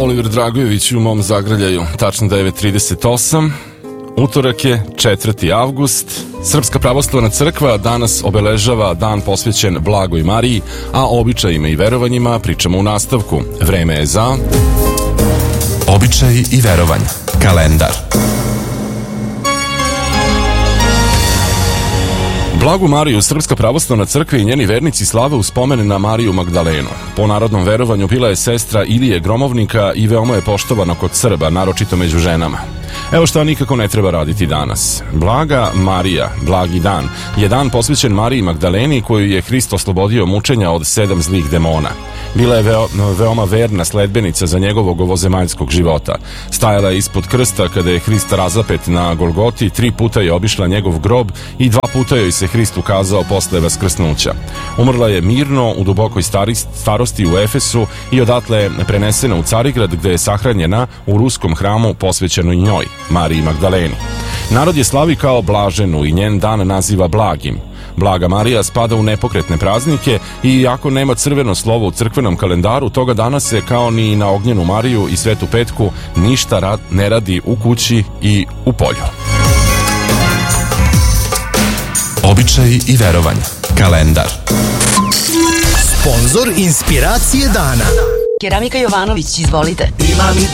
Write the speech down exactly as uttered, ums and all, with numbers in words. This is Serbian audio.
Oliver Dragojević u mom zagrljaju, tačno devet trideset osam. Utorak je četvrti avgust. Srpska pravoslavna crkva danas obeležava dan posvećen Blagoj Mariji, a o običajima i verovanjima pričamo u nastavku. Vreme je za običaji i verovanja. Kalendar. Blagu Mariju Srpska pravoslavna crkva i njeni vernici slave u spomen na Mariju Magdalenu. Po narodnom verovanju bila je sestra Ilije Gromovnika i veoma je poštovana kod Srba, naročito među ženama. Evo šta nikako ne treba raditi danas. Blaga Marija, blagi dan, je dan posvećen Mariji Magdaleni koju je Hrist oslobodio mučenja od sedam zlih demona. Bila je veo, veoma verna sledbenica za njegovog ovozemaljskog života. Stajala je ispod krsta kada je Hrist razapet na Golgoti, tri puta je obišla njegov grob i dva puta joj se Hrist ukazao posle vaskrsnuća. Umrla je mirno u dubokoj stari, starosti u Efesu i odatle je prenesena u Carigrad gde je sahranjena u ruskom hramu posvećenoj njoj, Mariji Magdaleni. Narod je slavi kao blaženu i njen dan naziva blagim. Blaga Marija spada u nepokretne praznike i iako nema crveno slovo u crkvenom kalendaru, toga dana se kao ni na Ognjenu Mariju i Svetu Petku ništa rad ne radi u kući i u polju. Običaji i verovanja. Kalendar. Sponzor inspiracije dana. Keramika Jovanović, izvolite. Imam